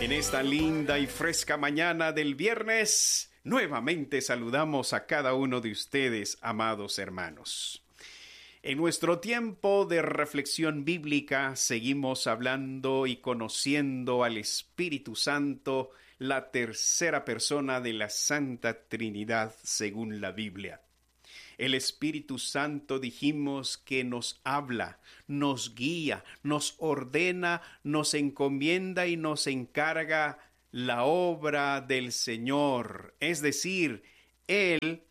En esta linda y fresca mañana del viernes, nuevamente saludamos a cada uno de ustedes, amados hermanos. En nuestro tiempo de reflexión bíblica seguimos hablando y conociendo al Espíritu Santo, la tercera persona de la Santa Trinidad según la Biblia. El Espíritu Santo dijimos que nos habla, nos guía, nos ordena, nos encomienda y nos encarga la obra del Señor. Es decir, Él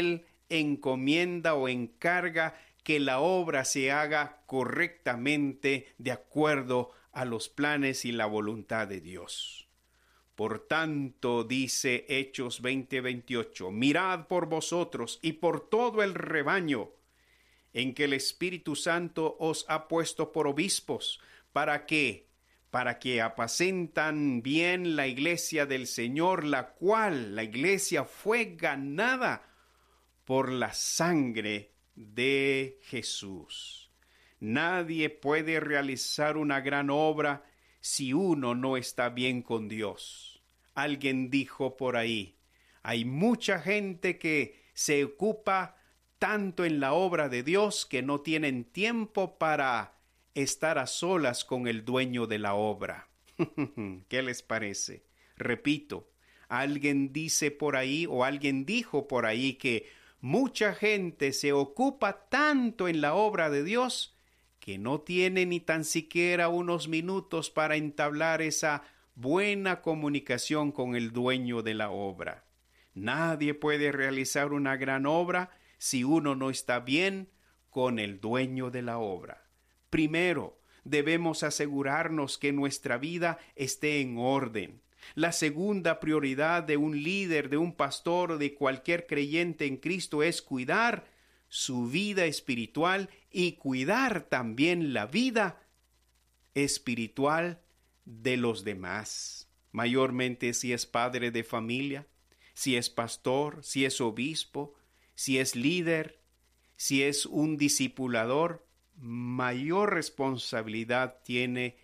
encomienda o encarga que la obra se haga correctamente de acuerdo a los planes y la voluntad de Dios. Por tanto, dice Hechos 20:28, mirad por vosotros y por todo el rebaño en que el Espíritu Santo os ha puesto por obispos. ¿Para qué? Para que apacentan bien la iglesia del Señor, la cual, la iglesia, fue ganada por la sangre de Jesús. Nadie puede realizar una gran obra si uno no está bien con Dios. Alguien dijo por ahí, hay mucha gente que se ocupa tanto en la obra de Dios que no tienen tiempo para estar a solas con el dueño de la obra. ¿Qué les parece? Repito, alguien dice por ahí o alguien dijo por ahí que mucha gente se ocupa tanto en la obra de Dios que no tiene ni tan siquiera unos minutos para entablar esa buena comunicación con el dueño de la obra. Nadie puede realizar una gran obra si uno no está bien con el dueño de la obra. Primero, debemos asegurarnos que nuestra vida esté en orden. La segunda prioridad de un líder, de un pastor o de cualquier creyente en Cristo es cuidar su vida espiritual y cuidar también la vida espiritual de los demás. Mayormente si es padre de familia, si es pastor, si es obispo, si es líder, si es un discipulador, mayor responsabilidad tiene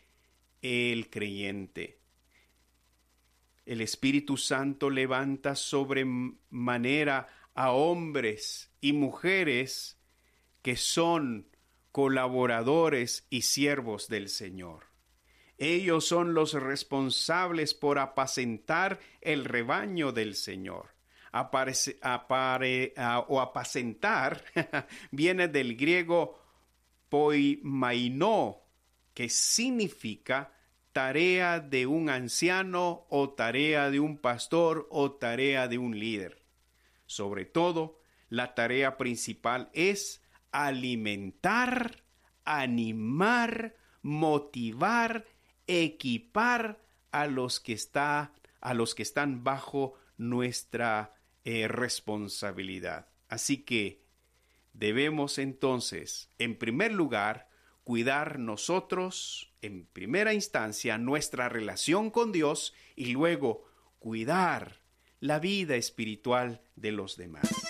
el creyente. El Espíritu Santo levanta sobremanera a hombres y mujeres que son colaboradores y siervos del Señor. Ellos son los responsables por apacentar el rebaño del Señor. Apacentar viene del griego poimaino, que significa tarea de un anciano o tarea de un pastor o tarea de un líder. Sobre todo, la tarea principal es alimentar, animar, motivar, equipar a los que están bajo nuestra responsabilidad. Así que debemos entonces, en primer lugar, cuidar nosotros, en primera instancia, nuestra relación con Dios y luego cuidar la vida espiritual de los demás.